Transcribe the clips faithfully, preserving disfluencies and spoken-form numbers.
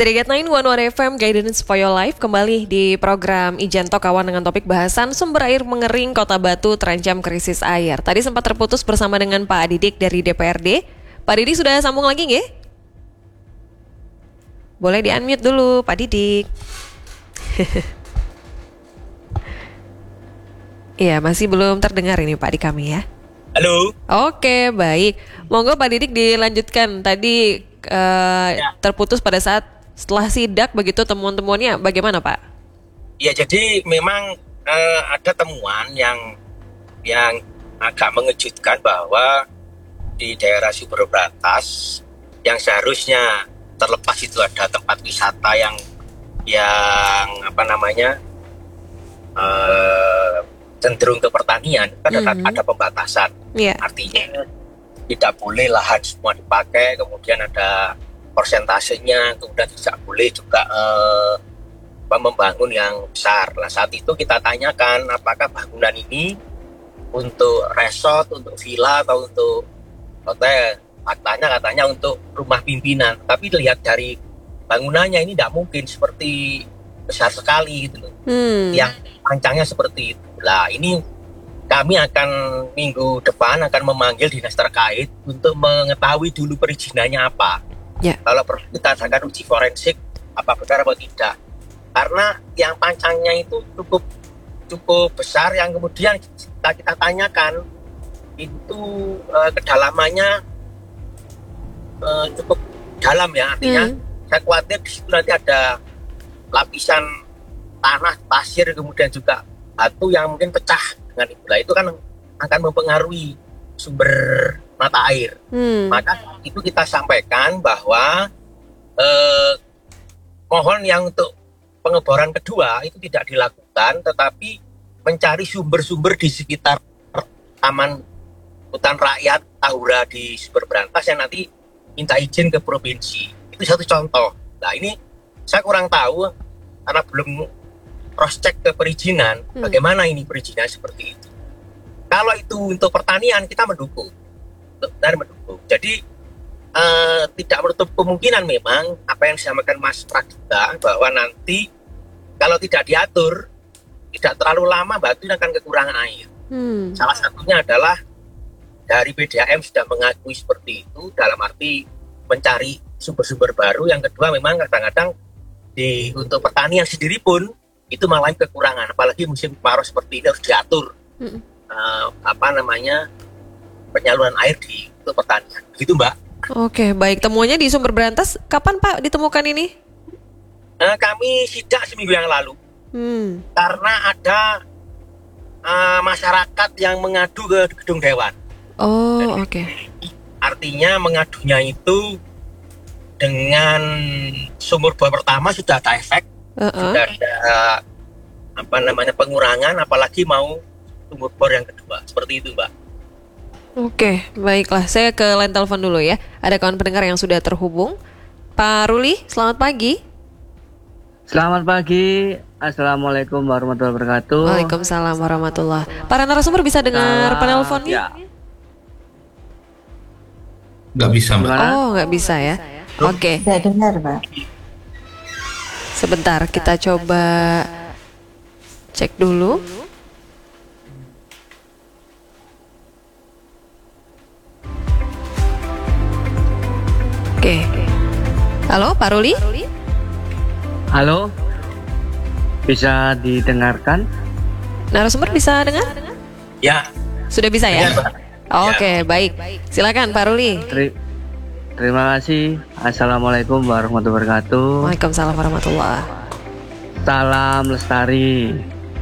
Serigat sembilan satu satu F M Guidance for Your Life kembali di program Ijanto Kawan dengan topik bahasan sumber air mengering Kota Batu terancam krisis air. Tadi sempat terputus bersama dengan Pak Didik dari D P R D. Pak Didik sudah sambung lagi nggih? Boleh di-unmute dulu Pak Didik. Iya, masih belum terdengar ini Pak di kami ya. Halo. Oke, baik. Monggo Pak Didik dilanjutkan. Tadi uh, ya. terputus pada saat setelah sidak begitu temuan-temuannya bagaimana Pak? Ya, jadi memang uh, ada temuan yang yang agak mengejutkan bahwa di daerah Sumber Brantas yang seharusnya terlepas itu ada tempat wisata yang yang apa namanya uh, cenderung ke pertanian, kan mm-hmm. ada, ada pembatasan. Yeah. Artinya tidak boleh lahan semua dipakai, kemudian ada persentasenya, kemudian tidak boleh juga uh, membangun yang besar. Nah, saat itu kita tanyakan apakah bangunan ini untuk resort, untuk villa atau untuk hotel. Faktanya katanya untuk rumah pimpinan, tapi lihat dari bangunannya ini tidak mungkin seperti besar sekali gitu loh. Hmm. Yang pancangnya seperti itu. Nah, ini kami akan minggu depan akan memanggil dinas terkait untuk mengetahui dulu perizinannya apa. Yeah. Kalau perlu kita akan uji forensik apa benar atau tidak. Karena yang pancangnya itu cukup cukup besar, yang kemudian kita, kita tanyakan itu uh, kedalamannya uh, cukup dalam ya, artinya mm. saya khawatir di situ nanti ada lapisan tanah, pasir, kemudian juga batu yang mungkin pecah dengan itu. Nah, itu kan akan mempengaruhi sumber mata air. Hmm. Maka itu kita sampaikan bahwa eh, mohon yang untuk pengeboran kedua itu tidak dilakukan, tetapi mencari sumber-sumber di sekitar Taman Hutan Rakyat Tahura di Sumber Brantas yang nanti minta izin ke provinsi. Itu satu contoh. Nah, ini saya kurang tahu karena belum cross check ke perizinan, hmm. bagaimana ini perizinan seperti itu. Kalau itu untuk pertanian kita mendukung, benar mendukung. Jadi uh, tidak menutup kemungkinan memang apa yang disampaikan Mas Pradita bahwa nanti kalau tidak diatur, tidak terlalu lama Batu akan kekurangan air. Hmm. Salah satunya adalah dari B D A M sudah mengakui seperti itu dalam arti mencari sumber-sumber baru. Yang kedua memang kadang-kadang di untuk pertanian sendiri pun itu malah kekurangan, apalagi musim kemarau seperti ini harus diatur hmm. uh, apa namanya penyaluran air di untuk pertanian, begitu Mbak. Oke, baik. Temuannya di Sumber Brantas kapan Pak ditemukan ini? Uh, kami sidak seminggu yang lalu hmm. karena ada uh, masyarakat yang mengadu ke gedung Dewan. Oh, oke. Okay. Artinya mengadunya itu dengan sumur bor pertama sudah ada efek. Uh-uh. Sudah ada apa namanya pengurangan, apalagi mau sumur bor yang kedua, seperti itu Mbak. Oke, baiklah. Saya ke line telepon dulu ya. Ada kawan pendengar yang sudah terhubung. Pak Ruli, selamat pagi. Selamat pagi. Assalamualaikum warahmatullahi wabarakatuh. Waalaikumsalam warahmatullahi. Para narasumber bisa dengar penelponnya? Ya. Nggak bisa Mbak. Oh, nggak bisa ya. Oke. Tidak dengar Mbak. Sebentar, kita coba cek dulu. Oke. Halo, Pak Ruli? Halo. Bisa didengarkan? Narasumber bisa dengar? Ya. Sudah bisa ya? Ya, Oke, ya. Baik. Silakan Pak Ruli. Teri- terima kasih. Assalamualaikum warahmatullahi wabarakatuh. Waalaikumsalam warahmatullahi. Salam lestari.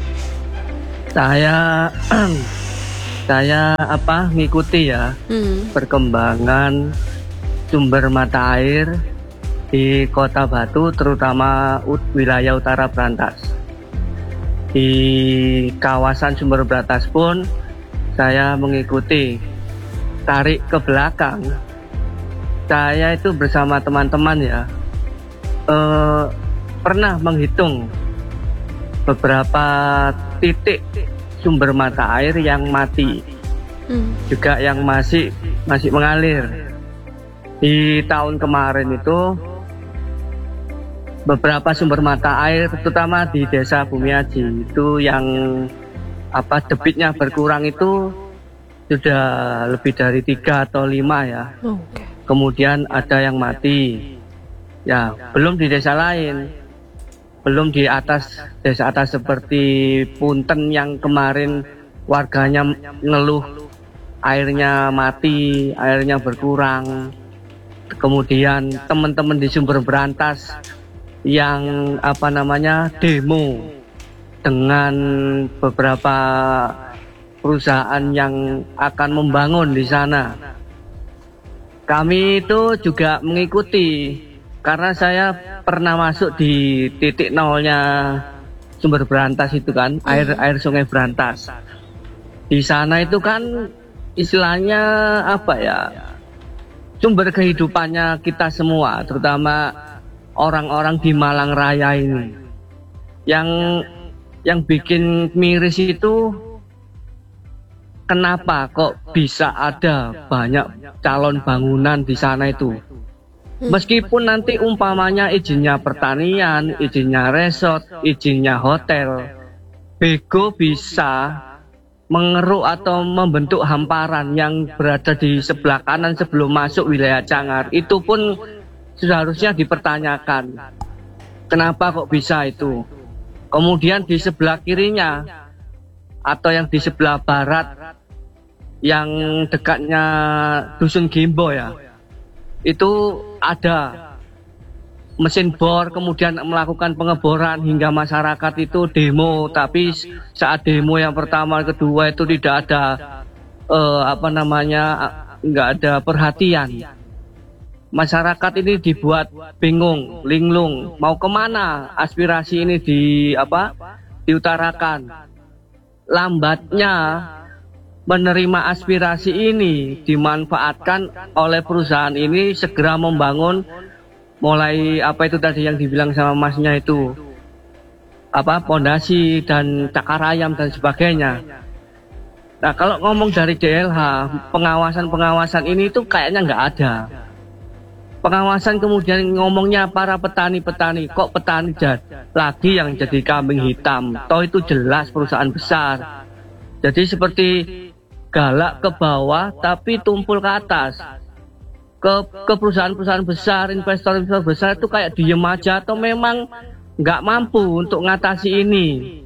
Saya saya apa ngikuti ya hmm. perkembangan sumber mata air di Kota Batu, terutama wilayah utara Brantas. Di kawasan Sumber Brantas pun saya mengikuti. Tarik ke belakang, saya itu bersama teman-teman ya eh, pernah menghitung beberapa titik sumber mata air yang mati, hmm. juga yang masih masih mengalir. Di tahun kemarin itu beberapa sumber mata air, terutama di Desa Bumiaji itu yang apa debitnya berkurang itu sudah lebih dari tiga atau lima ya. Okay. Kemudian ada yang mati. Ya, belum di desa lain. Belum di atas desa atas seperti Punten yang kemarin warganya ngeluh airnya mati, airnya berkurang. Kemudian teman-teman di Sumber Berantas yang apa namanya demo dengan beberapa perusahaan yang akan membangun di sana. Kami itu juga mengikuti karena saya pernah masuk di titik nolnya Sumber Berantas itu kan, air air Sungai Berantas. Di sana itu kan istilahnya apa ya? Sumber kehidupannya kita semua, terutama orang-orang di Malang Raya ini. Yang yang bikin miris itu kenapa kok bisa ada banyak calon bangunan di sana itu? Meskipun nanti umpamanya izinnya pertanian, izinnya resort, izinnya hotel, bego bisa mengeruk atau membentuk hamparan yang berada di sebelah kanan sebelum masuk wilayah Cangar. Itu pun seharusnya dipertanyakan. Kenapa kok bisa itu? Kemudian di sebelah kirinya atau yang di sebelah barat yang dekatnya Dusun Gimbo ya, itu ada mesin bor, kemudian melakukan pengeboran hingga masyarakat itu demo. Tapi saat demo yang pertama kedua itu tidak ada eh, apa namanya nggak ada perhatian. Masyarakat ini dibuat bingung, linglung, mau kemana aspirasi ini di apa diutarakan. Lambatnya menerima aspirasi ini dimanfaatkan oleh perusahaan ini segera membangun mulai apa itu tadi yang dibilang sama masnya itu apa pondasi dan cakar ayam dan sebagainya. Nah kalau ngomong dari D L H pengawasan-pengawasan ini itu kayaknya nggak ada. Pengawasan kemudian ngomongnya para petani-petani, kok petani lagi yang jadi kambing hitam, toh itu jelas perusahaan besar. Jadi seperti galak ke bawah tapi tumpul ke atas. Ke, ke perusahaan-perusahaan besar, investor-investor besar itu kayak diem aja atau memang nggak mampu untuk ngatasi ini.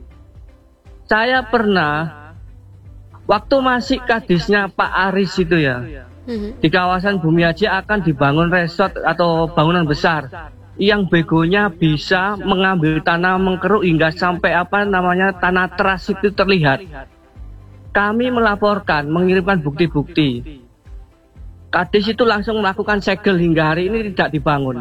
Saya pernah waktu masih kadisnya Pak Aris itu ya, di kawasan Bumiaji akan dibangun resort atau bangunan besar yang begonya bisa mengambil tanah mengkeruk hingga sampai apa namanya tanah teras itu terlihat. Kami melaporkan, mengirimkan bukti-bukti. Kadis itu langsung melakukan segel hingga hari ini tidak dibangun.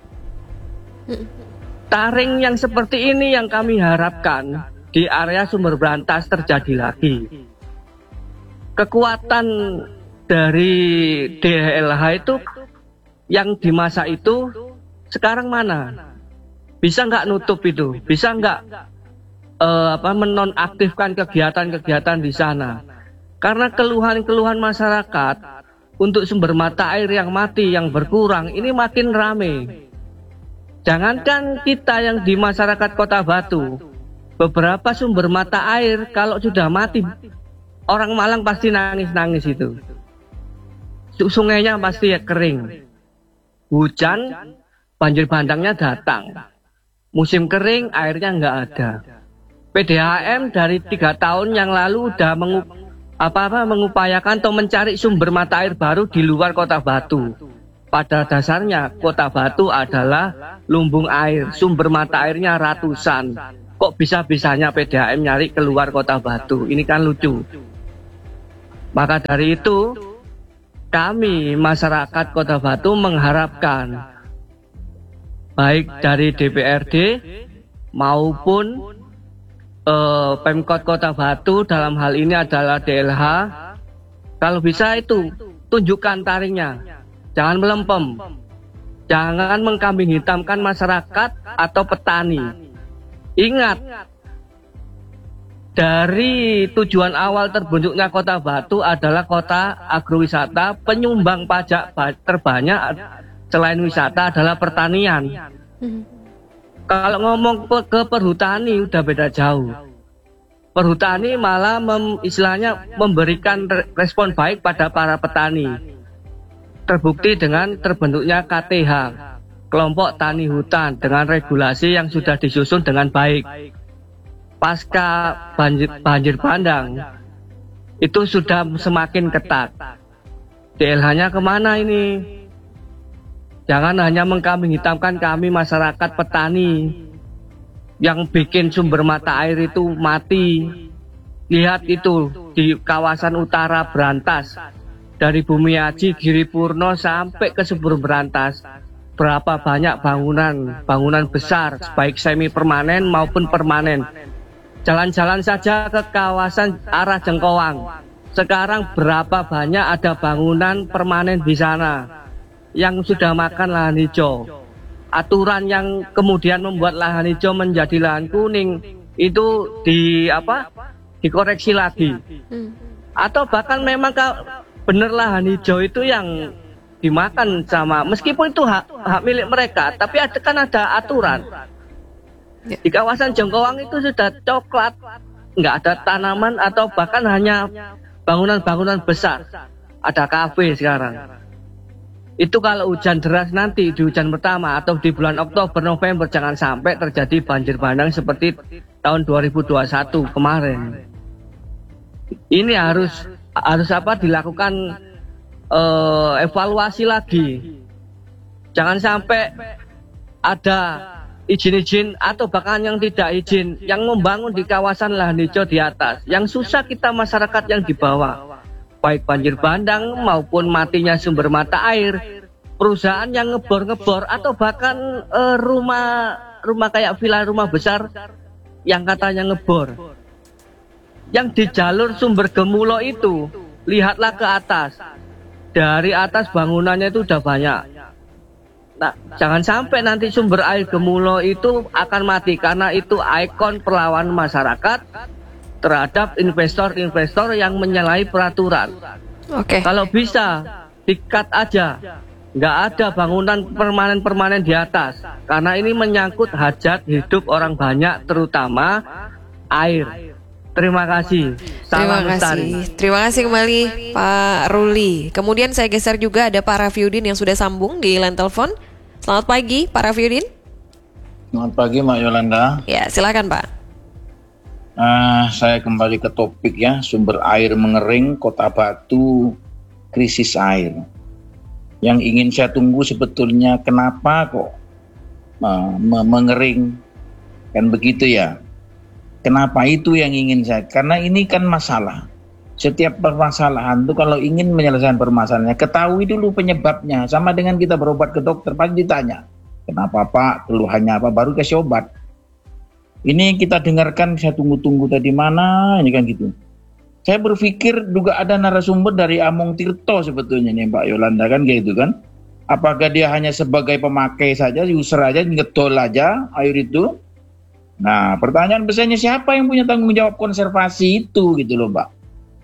Taring yang seperti ini yang kami harapkan di area Sumber Berantas terjadi lagi. Kekuatan dari D L H itu yang di masa itu sekarang mana? Bisa nggak nutup itu? Bisa nggak Uh, apa menonaktifkan kegiatan-kegiatan di sana? Karena keluhan-keluhan masyarakat untuk sumber mata air yang mati, yang berkurang, ini makin rame. Jangankan kita yang di masyarakat Kota Batu, beberapa sumber mata air kalau sudah mati, orang Malang pasti nangis-nangis itu. Sungainya pasti ya kering. Hujan, banjir bandangnya datang. Musim kering, airnya nggak ada. P D H M dari tiga tahun yang lalu udah mengup, apa -apa, mengupayakan atau mencari sumber mata air baru di luar Kota Batu. Pada dasarnya Kota Batu adalah lumbung air, sumber mata airnya ratusan. Kok bisa-bisanya P D H M nyari keluar Kota Batu? Ini kan lucu. Maka dari itu kami masyarakat Kota Batu mengharapkan baik dari D P R D maupun Uh, Pemkot Kota Batu dalam hal ini adalah D L H, kalau bisa itu tunjukkan taringnya, jangan melempem, jangan mengkambing hitamkan masyarakat atau petani. Ingat, dari tujuan awal terbentuknya Kota Batu adalah kota agrowisata, penyumbang pajak terbanyak selain wisata adalah pertanian. Kalau ngomong ke, ke perhutani udah beda jauh. Perhutani malah mem, istilahnya memberikan respon baik pada para petani. Terbukti dengan terbentuknya K T H, kelompok tani hutan, dengan regulasi yang sudah disusun dengan baik. Pasca banjir, banjir bandang itu sudah semakin ketat. D L H-nya kemana ini? Jangan hanya mengkambing hitamkan kami masyarakat petani yang bikin sumber mata air itu mati. Lihat itu di kawasan utara Brantas, dari Bumi Aji, Giripurno sampai ke Subur Brantas, berapa banyak bangunan, bangunan besar, baik semi permanen maupun permanen. Jalan-jalan saja ke kawasan arah Jengkoang, sekarang berapa banyak ada bangunan permanen di sana yang sudah makan lahan hijau. Aturan yang kemudian membuat lahan hijau menjadi lahan kuning itu di apa dikoreksi lagi, atau bahkan memang benar lahan hijau itu yang dimakan sama, meskipun itu hak, hak milik mereka, tapi ada, kan ada aturan. Di kawasan Jengkoang itu sudah coklat, nggak ada tanaman atau bahkan hanya bangunan-bangunan besar. Ada kafe sekarang. Itu kalau hujan deras nanti di hujan pertama atau di bulan Oktober November, jangan sampai terjadi banjir bandang seperti tahun dua ribu dua puluh satu kemarin. Ini harus harus apa dilakukan uh, evaluasi lagi. Jangan sampai ada izin-izin atau bahkan yang tidak izin yang membangun di kawasan lahan hijau di atas. Yang susah kita masyarakat yang di bawah, baik banjir bandang maupun matinya sumber mata air, perusahaan yang ngebor-ngebor atau bahkan uh, rumah rumah kayak villa, rumah besar yang katanya ngebor. Yang di jalur sumber Gemulo itu, lihatlah ke atas. Dari atas bangunannya itu udah banyak. Nah, jangan sampai nanti sumber air Gemulo itu akan mati karena itu ikon perlawanan masyarakat terhadap investor-investor yang menyalahi peraturan. Oke. Kalau bisa di-cut aja, nggak ada bangunan permanen-permanen di atas, karena ini menyangkut hajat hidup orang banyak, terutama air. Terima kasih. Salam Terima kasih. Lestari. Terima kasih kembali Pak Ruli. Kemudian saya geser juga ada Pak Rafiuddin yang sudah sambung di line telepon. Selamat pagi Pak Rafiuddin. Selamat pagi Mbak Yolanda. Ya, silakan Pak. Uh, saya kembali ke topik ya, sumber air mengering, Kota Batu, krisis air. Yang ingin saya tunggu sebetulnya kenapa kok uh, mengering, kan begitu ya. Kenapa itu yang ingin saya, karena ini kan masalah. Setiap permasalahan itu kalau ingin menyelesaikan permasalahannya, ketahui dulu penyebabnya. Sama dengan kita berobat ke dokter, pasti ditanya, kenapa Pak, keluhannya apa, baru kasih obat. Ini kita dengarkan, saya tunggu-tunggu tadi mana, ini kan gitu. Saya berpikir juga ada narasumber dari Among Tirto sebetulnya nih Mbak Yolanda, kan kayak gitu kan. Apakah dia hanya sebagai pemakai saja, user aja, ngedol aja air itu. Nah, pertanyaan besarnya siapa yang punya tanggung jawab konservasi itu gitu loh, Mbak.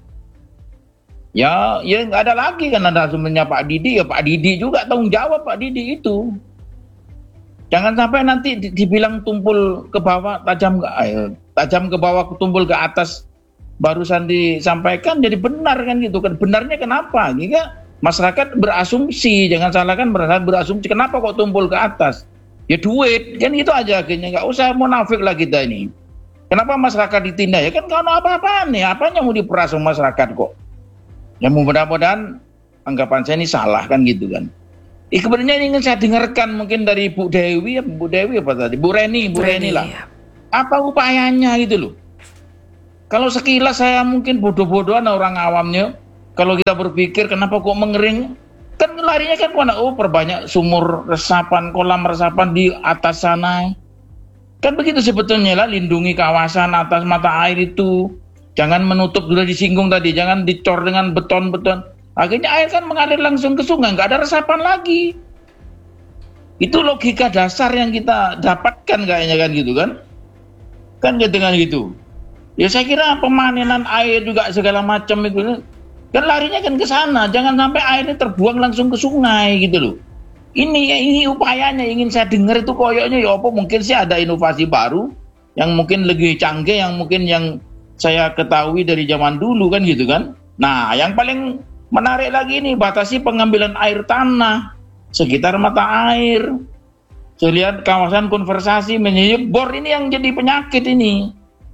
Ya, ya nggak ada lagi kan, ada sumbernya Pak Didi, ya Pak Didi juga tanggung jawab Pak Didi itu. Jangan sampai nanti dibilang tumpul ke bawah, tajam ke eh, tajam ke bawah, tumpul ke atas. Barusan disampaikan jadi benar kan gitu kan. Benarnya kenapa? Jika masyarakat berasumsi, jangan salahkan masyarakat berasumsi kenapa kok tumpul ke atas? Ya duit, kan gitu aja akhirnya, nggak usah munafik lah kita ini. Kenapa masyarakat ditindak? Ya kan kalau apa-apaan nih, apanya mau diperas sama masyarakat kok. Ya mudah-mudahan anggapan saya ini salah kan gitu kan. Eh, kebenarannya ingin saya dengarkan mungkin dari Bu Dewi, Bu Dewi apa tadi? Bu Reni, Bu Reni lah. Apa upayanya gitu loh. Kalau sekilas saya mungkin bodoh-bodohan orang awamnya, kalau kita berpikir kenapa kok mengering, kan larinya kan kemana? Oh, perbanyak sumur resapan, kolam resapan di atas sana. Kan begitu sebetulnya lah, lindungi kawasan atas mata air itu. Jangan menutup, sudah disinggung tadi, jangan dicor dengan beton-beton. Akhirnya air kan mengalir langsung ke sungai, nggak ada resapan lagi. Itu logika dasar yang kita dapatkan kayaknya kan gitu kan. Kan dengan gitu. Ya saya kira pemanenan air juga segala macam itu kan larinya kan ke sana. Jangan sampai airnya terbuang langsung ke sungai gitu loh. Ini ini upayanya ingin saya dengar itu koyoknya ya apa mungkin sih ada inovasi baru yang mungkin lebih canggih, yang mungkin yang saya ketahui dari zaman dulu kan gitu kan. Nah, yang paling menarik lagi nih, batasi pengambilan air tanah sekitar mata air. Saya lihat kawasan konversasi menyebor, bor ini yang jadi penyakit ini.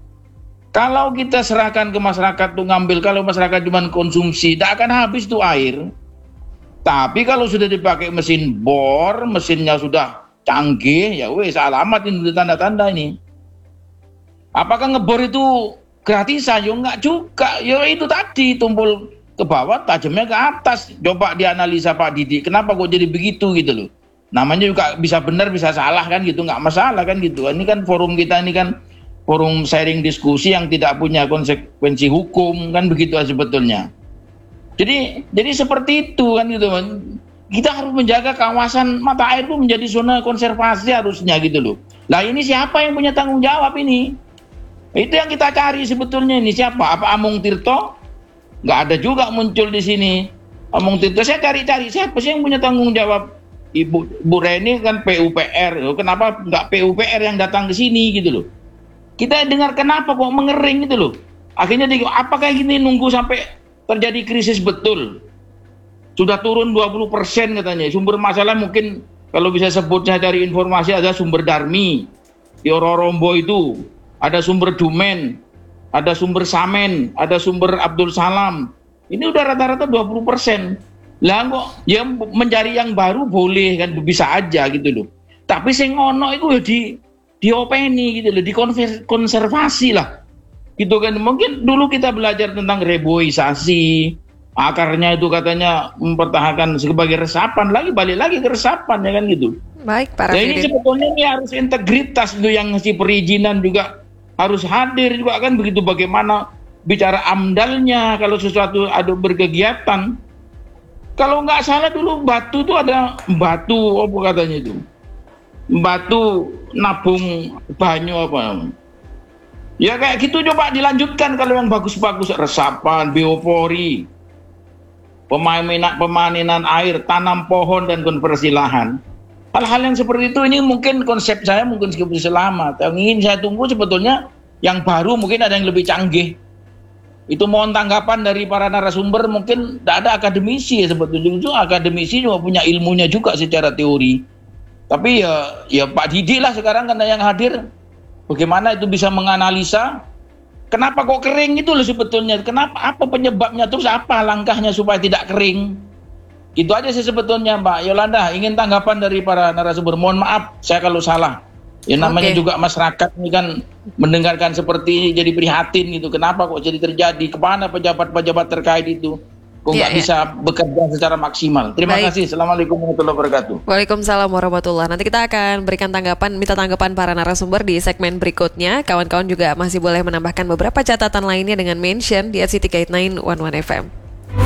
Kalau kita serahkan ke masyarakat tuh ngambil, kalau masyarakat cuma konsumsi, tidak akan habis tuh air. Tapi kalau sudah dipakai mesin bor, mesinnya sudah canggih, ya wes alamat ini tanda-tanda ini. Apakah ngebor itu gratisan? Ya enggak juga. Ya itu tadi tumpul ke bawah, tajamnya ke atas. Coba dianalisa Pak Didi, kenapa kok jadi begitu gitu loh. Namanya juga bisa benar bisa salah kan gitu, nggak masalah kan gitu. Ini kan forum kita ini kan forum sharing diskusi yang tidak punya konsekuensi hukum kan begitu sebetulnya. Jadi jadi seperti itu kan gitu. Kita harus menjaga kawasan mata air itu menjadi zona konservasi harusnya gitu loh. Lah ini siapa yang punya tanggung jawab ini? Itu yang kita cari sebetulnya ini siapa? Apa Amung Tirto? Nggak ada juga muncul di sini. Amung Tirto saya cari-cari siapa sih yang punya tanggung jawab? Ibu Bu Reni kan P U P R. Kenapa nggak P U P R yang datang ke sini gitu loh? Kita dengar kenapa kok mengering gitu loh. Akhirnya di, apakah gini nunggu sampai terjadi krisis betul? Sudah turun dua puluh persen katanya. Sumber masalah mungkin kalau bisa sebut saya cari informasi ada sumber Darmi di Ororombo itu, ada sumber Dumen, ada sumber Samen, ada sumber Abdul Salam. Ini udah rata-rata dua puluh persen. Lah kok ya mencari yang baru boleh kan bisa aja gitu loh. Tapi sing ono itu ya di diopeni gitu loh, dikonservasi lah. Gitu kan. Mungkin dulu kita belajar tentang reboisasi, akarnya itu katanya mempertahankan sebagai resapan, lagi balik lagi ke resapan ya kan gitu. Baik, Pak Rafidin. Nah, ini sebetulnya ini harus integritas itu yang ngasih perizinan juga harus hadir juga kan begitu, bagaimana bicara amdalnya kalau sesuatu ada berkegiatan. Kalau nggak salah dulu Batu itu ada Batu apa katanya itu, Batu nabung banyu apa. Ya kayak gitu coba dilanjutkan kalau yang bagus-bagus, resapan, biopori, pemanenan, pemanenan air, tanam pohon dan konversi lahan. Hal-hal yang seperti itu ini mungkin konsep saya mungkin seperti selamat. Yang ingin saya tunggu sebetulnya yang baru mungkin ada yang lebih canggih. Itu mohon tanggapan dari para narasumber, mungkin tidak ada akademisi ya sebetulnya. Itu akademisi cuma punya ilmunya juga secara teori. Tapi ya ya Pak Didi lah sekarang karena yang hadir. Bagaimana itu bisa menganalisa kenapa kok kering itu loh sebetulnya. Kenapa, apa penyebabnya, terus apa langkahnya supaya tidak kering. Itu aja sih sebetulnya Mbak Yolanda. Ingin tanggapan dari para narasumber. Mohon maaf saya kalau salah. Ya namanya okay. Juga masyarakat ini kan mendengarkan seperti ini jadi prihatin gitu. Kenapa kok jadi terjadi? Kemana pejabat-pejabat terkait itu? Kok nggak yeah, bisa yeah. bekerja secara maksimal? Terima Baik. kasih. Assalamualaikum warahmatullahi wabarakatuh. Waalaikumsalam warahmatullahi. Nanti kita akan berikan tanggapan, minta tanggapan para narasumber di segmen berikutnya. Kawan-kawan juga masih boleh menambahkan beberapa catatan lainnya dengan mention di at city guide sembilan satu satu F M.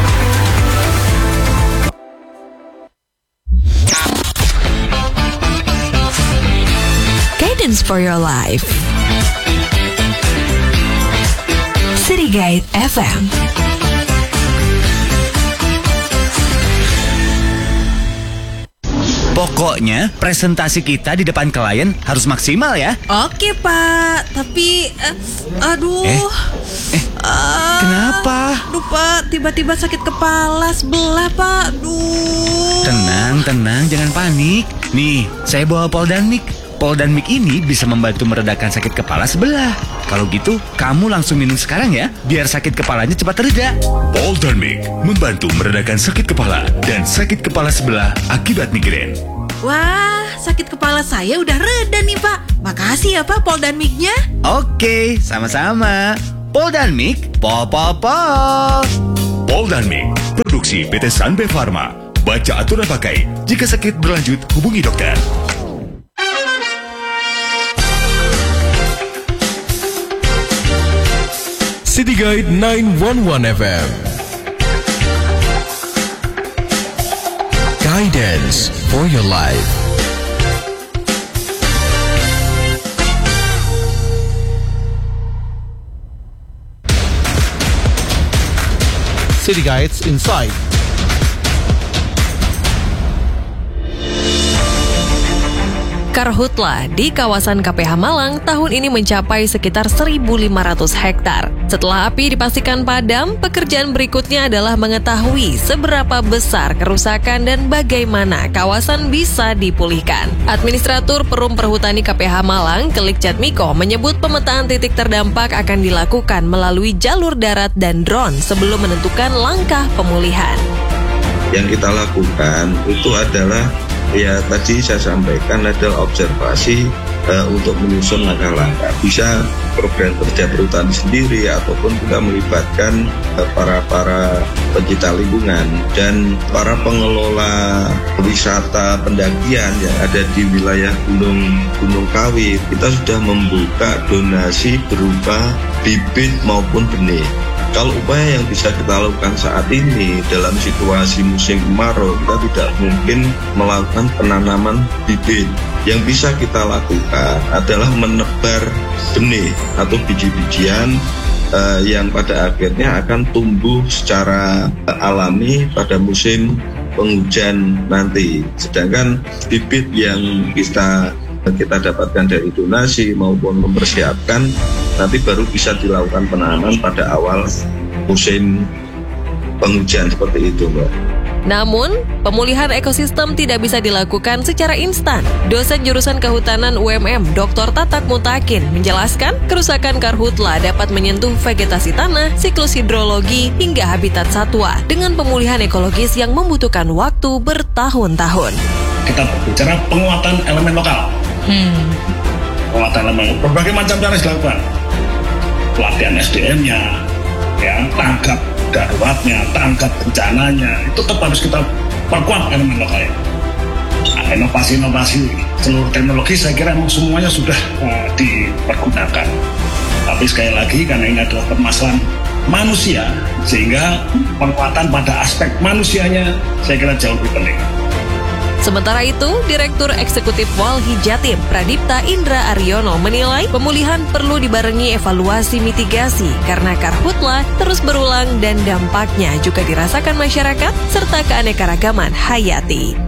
Guidance for your life. City Guide F M. Pokoknya presentasi kita di depan klien harus maksimal ya. Oke Pak, tapi uh, aduh. Eh, eh uh, kenapa? Aduh Pak, tiba-tiba sakit kepala sebelah Pak. Aduh. Tenang, tenang, jangan panik. Nih, saya bawa Poldanmik. Poldanmik ini bisa membantu meredakan sakit kepala sebelah. Kalau gitu, kamu langsung minum sekarang ya, biar sakit kepalanya cepat reda. Poldanmik membantu meredakan sakit kepala dan sakit kepala sebelah akibat migrain. Wah, sakit kepala saya udah reda nih Pak. Makasih ya Pak Poldanmiknya. Oke, sama-sama. Poldanmik, pol pol pol. Poldanmik, produksi P T Sanbe Pharma. Baca aturan pakai. Jika sakit berlanjut, hubungi dokter. City Guide sembilan satu satu F M. Guidance for your life. City Guides Insight. Karhutla di kawasan K P H Malang tahun ini mencapai sekitar seribu lima ratus hektar. Setelah api dipastikan padam, pekerjaan berikutnya adalah mengetahui seberapa besar kerusakan dan bagaimana kawasan bisa dipulihkan. Administratur Perum Perhutani K P H Malang, Kelik Jatmiko, menyebut pemetaan titik terdampak akan dilakukan melalui jalur darat dan drone sebelum menentukan langkah pemulihan. Yang kita lakukan itu adalah, ya tadi saya sampaikan, adalah observasi uh, untuk menyusun langkah-langkah. Bisa program kerja perhutani sendiri ataupun juga melibatkan uh, para para pencinta lingkungan dan para pengelola wisata pendakian yang ada di wilayah Gunung Gunung Kawi. Kita sudah membuka donasi berupa bibit maupun benih. Kalau upaya yang bisa kita lakukan saat ini dalam situasi musim kemarau, kita tidak mungkin melakukan penanaman bibit. Yang bisa kita lakukan adalah menebar benih atau biji-bijian uh, yang pada akhirnya akan tumbuh secara alami pada musim penghujan nanti. Sedangkan bibit yang kita kita dapatkan dari donasi maupun mempersiapkan nanti baru bisa dilakukan penanaman pada awal musim penghujan seperti itu, Mbak. Namun, pemulihan ekosistem tidak bisa dilakukan secara instan. Dosen jurusan Kehutanan U M M, Doktor Tatak Mutakin, menjelaskan kerusakan karhutla dapat menyentuh vegetasi tanah, siklus hidrologi, hingga habitat satwa dengan pemulihan ekologis yang membutuhkan waktu bertahun-tahun. Kita berbicara penguatan elemen lokal. Hmm. Penguatan elemen, berbagai macam cara dilakukan. Pelatihan S D M-nya, ya, tanggap daruratnya, tanggap bencananya, itu tetap harus kita perkuat elemen lokalnya. Nah, inovasi-inovasi, seluruh teknologi saya kira memang semuanya sudah uh, dipergunakan. Tapi sekali lagi karena ini adalah permasalahan manusia, sehingga penguatan pada aspek manusianya saya kira jauh lebih penting. Sementara itu, Direktur Eksekutif Walhi Jatim, Pradipta Indra Aryono, menilai pemulihan perlu dibarengi evaluasi mitigasi karena karhutla terus berulang dan dampaknya juga dirasakan masyarakat serta keanekaragaman hayati.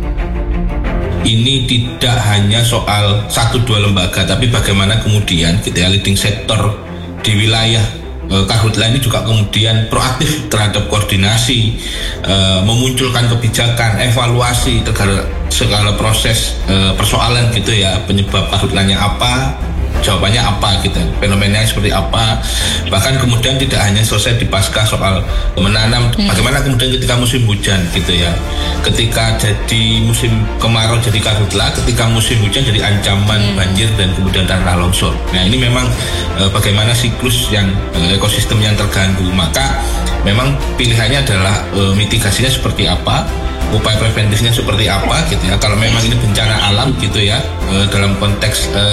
Ini tidak hanya soal satu dua lembaga, tapi bagaimana kemudian kita ya, leading sektor di wilayah karhutla ini juga kemudian proaktif terhadap koordinasi, e, memunculkan kebijakan, evaluasi terhadap segala proses e, persoalan gitu ya, penyebab karhutlanya apa, jawabannya apa gitu, fenomenanya seperti apa. Bahkan kemudian tidak hanya selesai di pasca soal menanam, hmm. bagaimana kemudian ketika musim hujan gitu ya, ketika jadi musim kemarau jadi karhutla, ketika musim hujan jadi ancaman hmm. banjir dan kemudian tanah longsor. Nah ini memang e, bagaimana siklus yang e, ekosistem yang terganggu, maka memang pilihannya adalah e, mitigasinya seperti apa, upaya preventifnya seperti apa gitu ya. Kalau memang ini bencana alam gitu ya, e, dalam konteks e,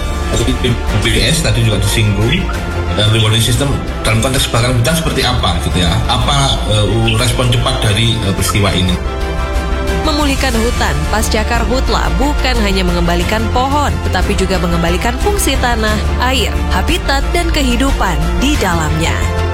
B B S tadi juga disinggung, uh, rewarding system dalam konteks kebakaran hutan seperti apa gitu ya, apa uh, respon cepat dari uh, peristiwa ini. Memulihkan hutan pasca karhutla bukan hanya mengembalikan pohon, tetapi juga mengembalikan fungsi tanah, air, habitat, dan kehidupan di dalamnya.